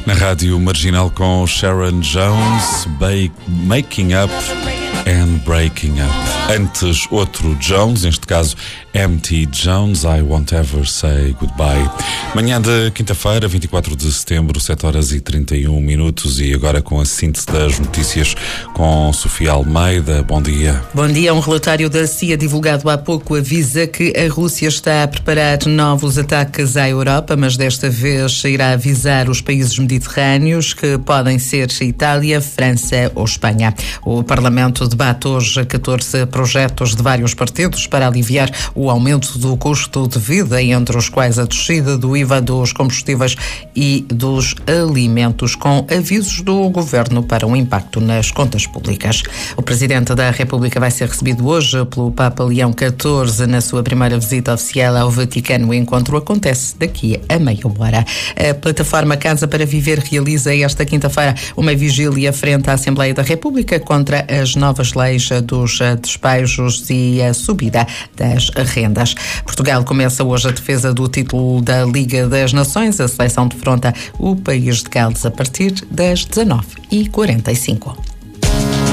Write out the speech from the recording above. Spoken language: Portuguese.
Na Rádio Marginal com Sharon Jones, Making Up and Breaking Up. Antes, outro Jones, neste caso M.T. Jones, I Won't Ever Say Goodbye. Manhã de quinta-feira, 24 de setembro, 7h31, e agora com a síntese das notícias com Sofia Almeida. Bom dia. Bom dia. Um relatório da CIA divulgado há pouco avisa que a Rússia está a preparar novos ataques à Europa, mas desta vez irá avisar os países mediterrâneos, que podem ser Itália, França ou Espanha. O Parlamento debate hoje 14 projetos de vários partidos para aliviar o aumento do custo de vida, entre os quais a descida do IVA dos combustíveis e dos alimentos, com avisos do governo para um impacto nas contas públicas. O Presidente da República vai ser recebido hoje pelo Papa Leão XIV na sua primeira visita oficial ao Vaticano. O encontro acontece daqui a meia hora. A plataforma Casa para Viver realiza esta quinta-feira uma vigília frente à Assembleia da República contra as novas leis dos despejos e a subida das rendas. Portugal começa hoje a defesa do título da Liga das Nações. A seleção defronta o país de Gales a partir das 19h45.